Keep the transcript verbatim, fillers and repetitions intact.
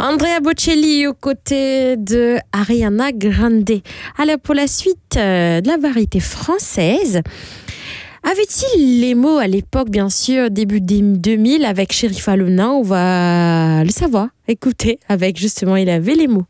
Andrea Bocelli aux côtés de Ariana Grande. Alors pour la suite euh, de la variété française, avait-il les mots à l'époque, bien sûr, début des deux mille avec Chérif Halouna? On va le savoir. Écoutez, avec justement, il avait les mots.